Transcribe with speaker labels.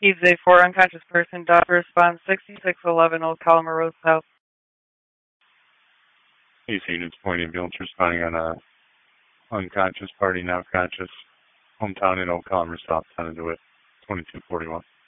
Speaker 1: Easy 4 unconscious person. Dot response 6611 Old Collimer Road South.
Speaker 2: AC units point ambulance responding on a unconscious party, now conscious, hometown in Old Collimer South, 10 into it, 2241.